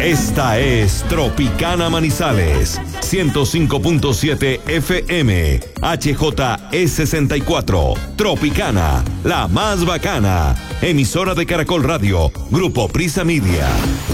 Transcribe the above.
Esta es Tropicana Manizales, 105.7 FM, HJE64, Tropicana, la más bacana, emisora de Caracol Radio, Grupo Prisa Media.